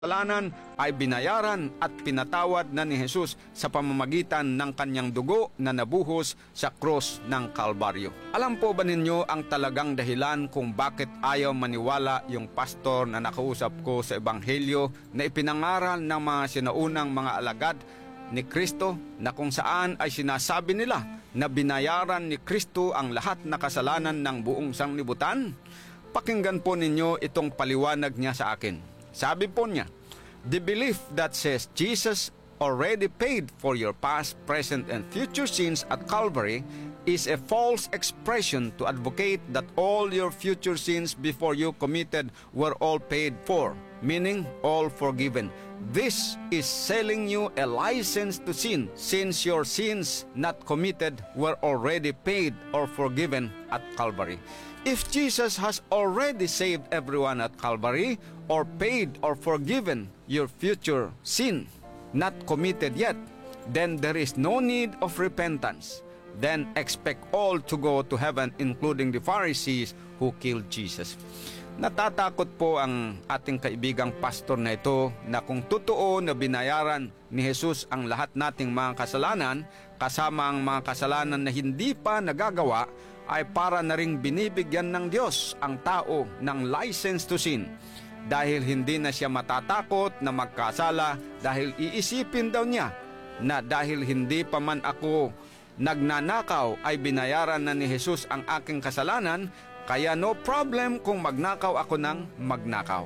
Kasalanan ay binayaran at pinatawad na ni Jesus sa pamamagitan ng kanyang dugo na nabuhos sa krus ng Kalbaryo. Alam po ba ninyo ang talagang dahilan kung bakit ayaw maniwala yung pastor na nakausap ko sa Ebanghelyo na ipinangaral ng mga sinaunang mga alagad ni Kristo na kung saan ay sinasabi nila na binayaran ni Kristo ang lahat na kasalanan ng buong sanglibutan? Pakinggan po ninyo itong paliwanag niya sa akin. Sabi po niya, the belief that says Jesus already paid for your past, present, and future sins at Calvary is a false expression to advocate that all your future sins before you committed were all paid for, meaning all forgiven. This is selling you a license to sin, since your sins not committed were already paid or forgiven at Calvary. If Jesus has already saved everyone at Calvary, or paid or forgiven your future sin not committed yet, then there is no need of repentance. Then expect all to go to heaven, including the Pharisees who killed Jesus. Natatakot po ang ating kaibigang pastor na ito na kung totoo na binayaran ni Jesus ang lahat nating mga kasalanan, kasama ang mga kasalanan na hindi pa nagagawa, ay para na ring binibigyan ng Diyos ang tao ng license to sin. Dahil hindi na siya matatakot na magkasala dahil iisipin daw niya na dahil hindi pa man ako nagnanakaw ay binayaran na ni Jesus ang aking kasalanan, kaya no problem kung magnakaw ako ng magnakaw.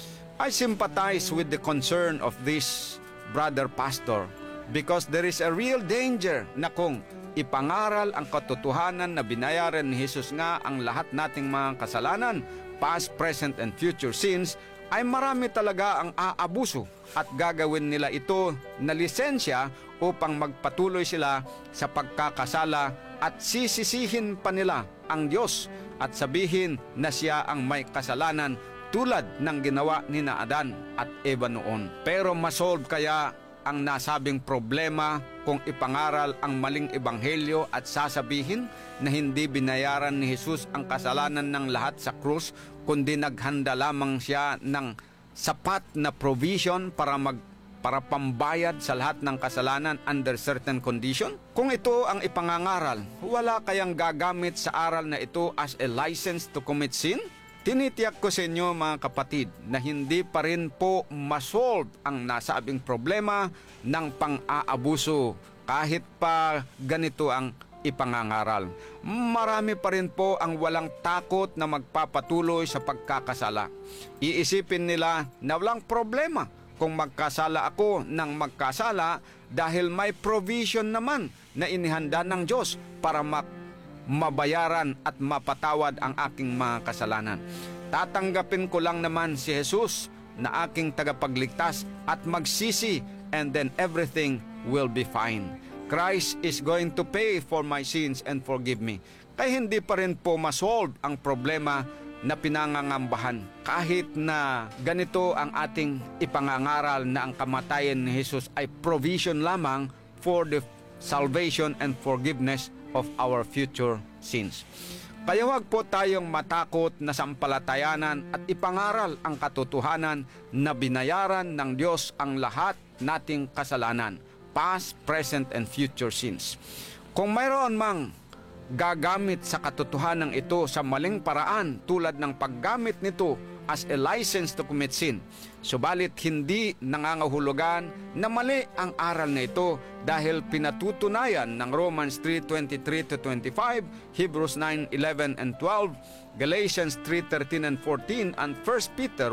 I sympathize with the concern of this brother pastor because there is a real danger na kung ipangaral ang katotohanan na binayaran ni Jesus nga ang lahat nating mga kasalanan, past, present, and future sins, ay marami talaga ang aabuso at gagawin nila ito na lisensya upang magpatuloy sila sa pagkakasala at sisisihin pa nila ang Diyos at sabihin na siya ang may kasalanan tulad ng ginawa ni Adan at Eva noon. Pero masolve kaya ang nasabing problema kung ipangaral ang maling ebanghelyo at sasabihin na hindi binayaran ni Jesus ang kasalanan ng lahat sa krus, kundi naghanda lamang siya ng sapat na provision para pambayad sa lahat ng kasalanan under certain condition? Kung ito ang ipangangaral, wala kayang gagamit sa aral na ito as a license to commit sin? Tinitiyak ko sa inyo mga kapatid na hindi pa rin po masolve ang nasabing problema ng pang-aabuso kahit pa ganito ang ipangangaral. Marami pa rin po ang walang takot na magpapatuloy sa pagkakasala. Iisipin nila na walang problema kung magkasala ako ng magkasala dahil may provision naman na inihanda ng Diyos para mabayaran at mapatawad ang aking mga kasalanan. Tatanggapin ko lang naman si Jesus na aking tagapagligtas at magsisi, and then everything will be fine. Christ is going to pay for my sins and forgive me. Kaya hindi pa rin po masolve ang problema na pinangangambahan. Kahit na ganito ang ating ipangangaral na ang kamatayan ni Jesus ay provision lamang for the salvation and forgiveness of our future sins. Kaya huwag po tayong matakot na sampalatayanan at ipangaral ang katotohanan na binayaran ng Diyos ang lahat nating kasalanan, past, present, and future sins. Kung mayroon mang gagamit sa katotohanan ito sa maling paraan tulad ng paggamit nito as a license to commit sin, subalit hindi nangangahulugan na mali ang aral na ito dahil pinatutunayan ng Romans 3:23-25, Hebrews 9:11 and 12, Galatians 3:13 and 14, and 1 Peter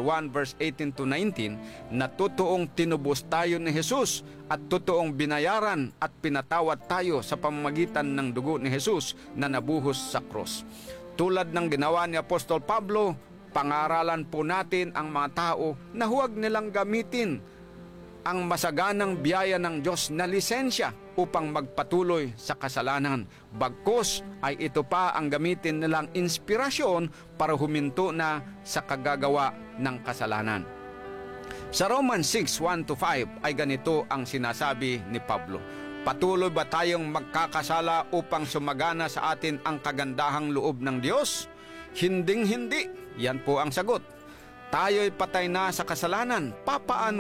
1:18-19 na totoong tinubos tayo ni Jesus at totoong binayaran at pinatawad tayo sa pamamagitan ng dugo ni Jesus na nabuhos sa krus. Tulad ng ginawa ni Apostol Pablo, pangaralan po natin ang mga tao na huwag nilang gamitin ang masaganang biyaya ng Diyos na lisensya upang magpatuloy sa kasalanan. Bagkus ay ito pa ang gamitin nilang inspirasyon para huminto na sa kagagawa ng kasalanan. Sa Romans 6:1-5 ay ganito ang sinasabi ni Pablo, patuloy ba tayong magkakasala upang sumagana sa atin ang kagandahang loob ng Diyos? Hinding-hindi. Yan po ang sagot. tayo'y patay na sa kasalanan, papaano